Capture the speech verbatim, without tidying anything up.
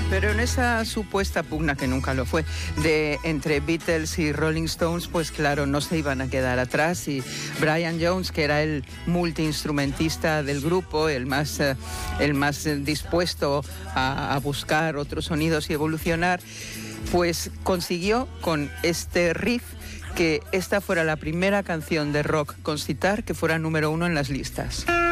Pero en esa supuesta pugna, que nunca lo fue, de entre Beatles y Rolling Stones, pues claro, no se iban a quedar atrás, y Brian Jones, que era el multiinstrumentista del grupo, el más, eh, el más dispuesto a, a buscar otros sonidos y evolucionar, pues consiguió con este riff que esta fuera la primera canción de rock con sitar que fuera número uno en las listas.